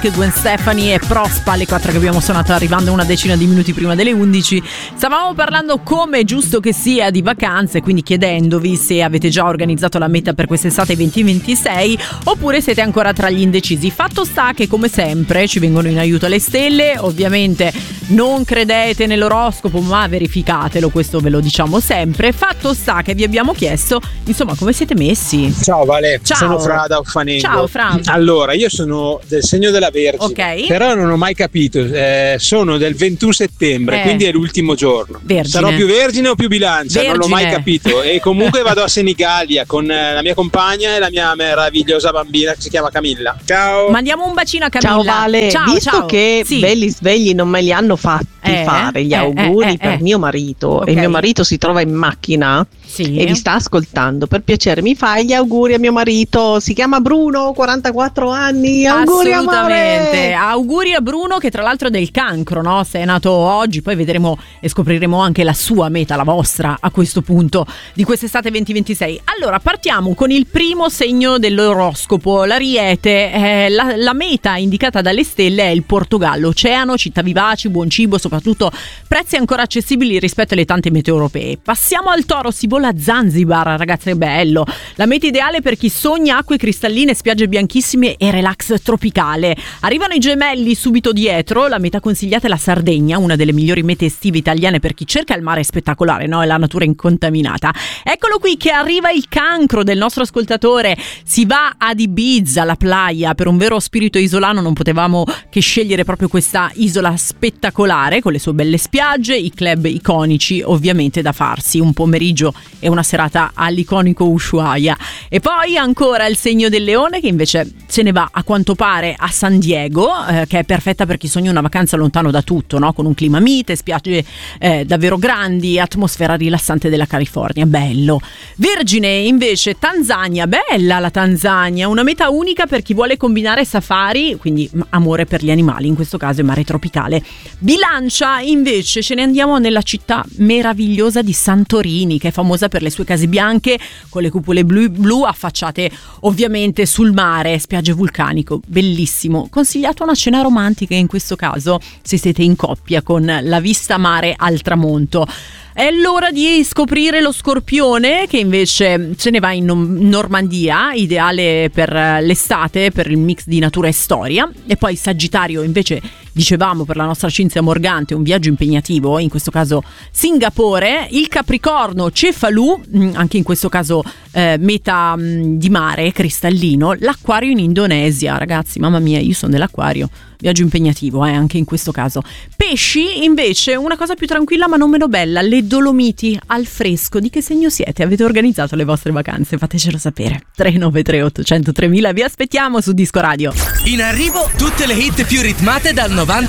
Gwen Stefani e Prospa, le 4 che abbiamo suonato arrivando una decina di minuti prima delle 11. Stavamo parlando, come è giusto che sia, di vacanze, quindi chiedendovi se avete già organizzato la meta per quest'estate 2026 oppure siete ancora tra gli indecisi. Fatto sta che, come sempre, ci vengono in aiuto le stelle. Ovviamente non credete nell'oroscopo, ma verificatelo, questo ve lo diciamo sempre. Fatto sta che vi abbiamo chiesto, insomma, come siete messi. Ciao Vale, Ciao. sono Fra da Uffanengo. Ciao Fra. Allora, io sono del segno della Vergine, Ok. però non ho mai capito, sono del 21 settembre, quindi è l'ultimo giorno. Vergine. Sarò più vergine o più bilancia? Non l'ho mai capito. E comunque vado a Senigallia con la mia compagna e la mia meravigliosa bambina che si chiama Camilla. Ciao. Mandiamo un bacino a Camilla. Ciao Vale, Ciao, visto ciao. che Sì. belli svegli non me li hanno fatti fare gli auguri per mio marito, Ok. e mio marito si trova in macchina Sì. e vi sta ascoltando, per piacere mi fai gli auguri a mio marito, si chiama Bruno, 44 anni, auguri Assolutamente. amore. Auguri a Bruno, che tra l'altro è del cancro, no? Se è nato oggi, poi vedremo e scopriremo anche la sua meta, la vostra, a questo punto di quest'estate 2026. Allora, partiamo con il primo segno dell'oroscopo, l'Ariete. La meta indicata dalle stelle è il Portogallo, oceano, città vivaci, buon cibo, soprattutto prezzi ancora accessibili rispetto alle tante mete europee. Passiamo al Toro, si vola a Zanzibar, ragazzi, è bello. La meta ideale per chi sogna acque cristalline, spiagge bianchissime e relax tropicale. Arrivano i Gemelli subito dietro, la meta consigliata è la Sardegna, una delle migliori mete estive italiane per chi cerca il mare spettacolare, no? E la natura incontaminata. Eccolo qui che arriva il Cancro del nostro ascoltatore, si va ad Ibiza, la playa. Per un vero spirito isolano non potevamo che scegliere proprio questa isola spettacolare, con le sue belle spiagge, i club iconici, ovviamente da farsi un pomeriggio e una serata all'iconico Ushuaia. E poi ancora il segno del Leone, che invece se ne va a quanto pare a San Diego, che è perfetta per chi sogna una vacanza lontano da tutto, no? Con un clima mite, spiagge davvero grandi, atmosfera rilassante della California, bello. Vergine invece, Tanzania, bella la Tanzania, una meta unica per chi vuole combinare safari, quindi amore per gli animali, in questo caso è mare tropicale. Bilancia invece, ce ne andiamo nella città meravigliosa di Santorini, che è famosa per le sue case bianche con le cupole blu affacciate ovviamente sul mare, spiagge vulcanico, bellissimo. Consigliato una cena romantica in questo caso se siete in coppia, con la vista mare al tramonto. È l'ora di scoprire lo Scorpione, che invece se ne va in Normandia, ideale per l'estate, per il mix di natura e storia. E poi Sagittario invece, dicevamo, per la nostra Cinzia Morgante, un viaggio impegnativo, in questo caso Singapore. Il Capricorno, Cefalù, anche in questo caso meta di mare cristallino. L'Acquario in Indonesia, ragazzi, mamma mia, io sono dell'Acquario, viaggio impegnativo anche in questo caso. Pesci invece, una cosa più tranquilla ma non meno bella, le Dolomiti al fresco. Di che segno siete? Avete organizzato le vostre vacanze? Fatecelo sapere. 393 800 3000, vi aspettiamo su Disco Radio. In arrivo tutte le hit più ritmate dal 90